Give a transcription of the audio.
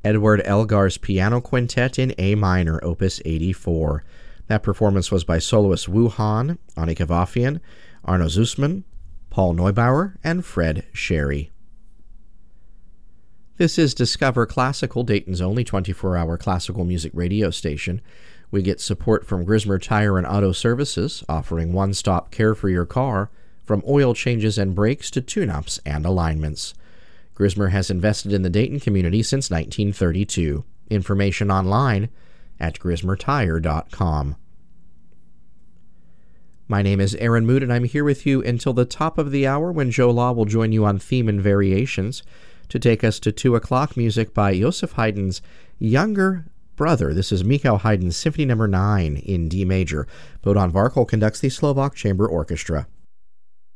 Edward Elgar's Piano Quintet in A minor, Opus 84. That performance was by soloists Wu Han, Annik Avafian, Arno Zussman, Paul Neubauer, and Fred Sherry. This is Discover Classical, Dayton's only 24-hour classical music radio station. We get support from Grismer Tire and Auto Services, offering one-stop care for your car, from oil changes and brakes to tune-ups and alignments. Grismer has invested in the Dayton community since 1932. Information online at grismertire.com. My name is Aaron Mood, and I'm here with you until the top of the hour when Joe Law will join you on Theme and Variations to take us to 2 o'clock music by Joseph Haydn's younger brother. This is Michael Haydn's Symphony No. 9 in D major. Bohdan Varkol conducts the Slovak Chamber Orchestra.